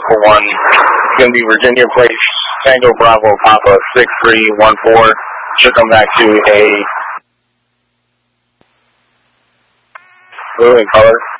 vehicle 1. It's going to be Virginia Place, Tango Bravo Papa 6314. Should come back to a blue in color.